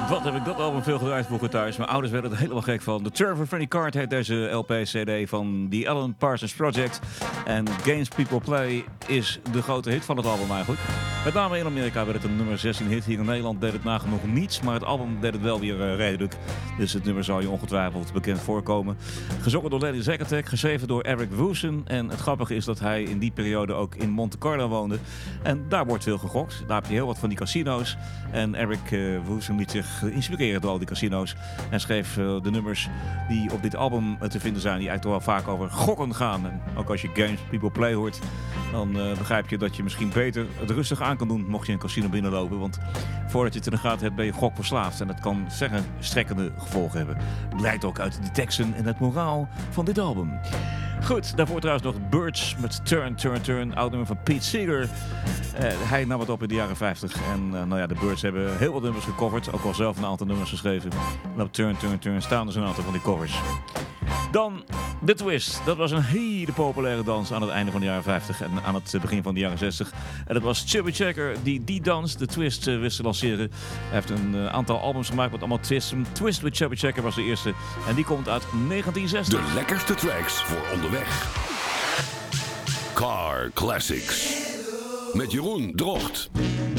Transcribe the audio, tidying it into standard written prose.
Wat heb ik dat album veel gedraaid vroeger thuis. Mijn ouders werden er helemaal gek van. The Turf of Friendly Card heet deze LP-CD van The Alan Parsons Project. En Games People Play is de grote hit van het album eigenlijk. Met name in Amerika werd het een nummer 16 hit. Hier in Nederland deed het nagenoeg niets, maar het album deed het wel weer redelijk. Dus het nummer zal je ongetwijfeld bekend voorkomen. Gezongen door Lenny Zakatek, geschreven door Eric Woesen. En het grappige is dat hij in die periode ook in Monte Carlo woonde. En daar wordt veel gegokt. Daar heb je heel wat van die casino's. En Eric Woesen liet zich inspireren door al die casino's. En schreef de nummers die op dit album te vinden zijn, die eigenlijk wel vaak over gokken gaan. En ook als je Games People Play hoort, dan begrijp je dat je misschien beter het rustig aan kan doen mocht je een casino binnenlopen. Want voordat je het in de gaten hebt ben je gokverslaafd. En dat kan strekkende gevolgen hebben. Blijkt ook uit de teksten en het moraal van dit album. Goed, daarvoor trouwens nog Birds met Turn, Turn, Turn. Oud nummer van Pete Seeger. Hij nam het op in de jaren 50. En de Birds hebben heel wat nummers gecoverd. Ook al zelf een aantal nummers geschreven. En op Turn, Turn, Turn staan dus een aantal van die covers. Dan The Twist. Dat was een hele populaire dans aan het einde van de jaren 50 en aan het begin van de jaren 60. En dat was Chubby Checker die dans, The Twist, wist te lanceren. Hij heeft een aantal albums gemaakt met allemaal twists. Twist with Chubby Checker was de eerste en die komt uit 1960. De lekkerste tracks voor onderweg. Car Classics. Met Jeroen Drocht.